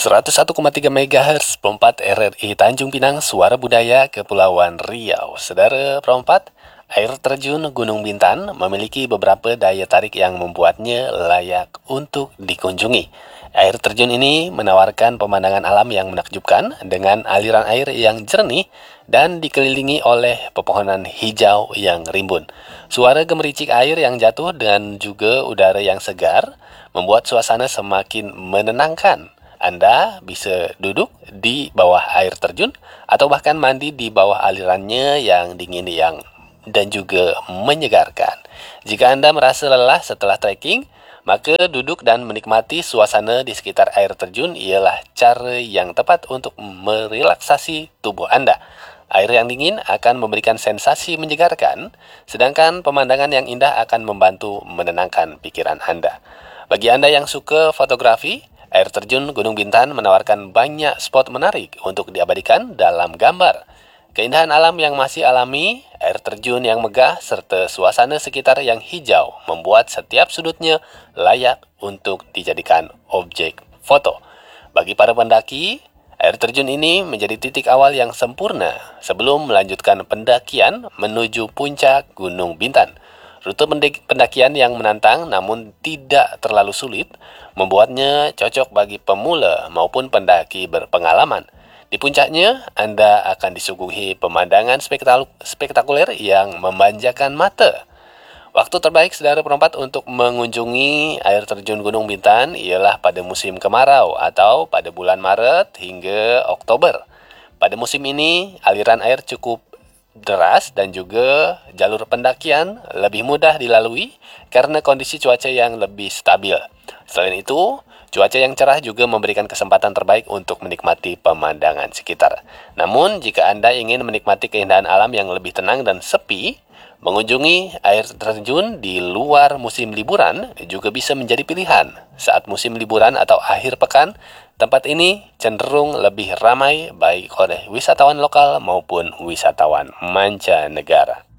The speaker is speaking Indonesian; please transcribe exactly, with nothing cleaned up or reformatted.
seratus satu koma tiga megahertz Perempat R R I Tanjung Pinang, Suara Budaya Kepulauan Riau. Saudara Perempat, air terjun Gunung Bintan memiliki beberapa daya tarik yang membuatnya layak untuk dikunjungi. Air terjun ini menawarkan pemandangan alam yang menakjubkan dengan aliran air yang jernih dan dikelilingi oleh pepohonan hijau yang rimbun. Suara gemericik air yang jatuh dan juga udara yang segar membuat suasana semakin menenangkan. Anda bisa duduk di bawah air terjun atau bahkan mandi di bawah alirannya yang dingin yang dan juga menyegarkan. Jika Anda merasa lelah setelah trekking, maka duduk dan menikmati suasana di sekitar air terjun ialah cara yang tepat untuk merelaksasi tubuh Anda. Air yang dingin akan memberikan sensasi menyegarkan, sedangkan pemandangan yang indah akan membantu menenangkan pikiran Anda. Bagi Anda yang suka fotografi, air terjun Gunung Bintan menawarkan banyak spot menarik untuk diabadikan dalam gambar. Keindahan alam yang masih alami, air terjun yang megah, serta suasana sekitar yang hijau membuat setiap sudutnya layak untuk dijadikan objek foto. Bagi para pendaki, air terjun ini menjadi titik awal yang sempurna sebelum melanjutkan pendakian menuju puncak Gunung Bintan. Rute pendakian yang menantang namun tidak terlalu sulit membuatnya cocok bagi pemula maupun pendaki berpengalaman. Di puncaknya, Anda akan disuguhi pemandangan spektakuler yang memanjakan mata. Waktu terbaik saudara Perempat untuk mengunjungi air terjun Gunung Bintan ialah pada musim kemarau atau pada bulan Maret hingga Oktober. Pada musim ini, aliran air cukup deras dan juga jalur pendakian lebih mudah dilalui karena kondisi cuaca yang lebih stabil. Selain itu, cuaca yang cerah juga memberikan kesempatan terbaik untuk menikmati pemandangan sekitar. Namun, jika Anda ingin menikmati keindahan alam yang lebih tenang dan sepi, mengunjungi air terjun di luar musim liburan juga bisa menjadi pilihan. Saat musim liburan atau akhir pekan, tempat ini cenderung lebih ramai baik oleh wisatawan lokal maupun wisatawan mancanegara.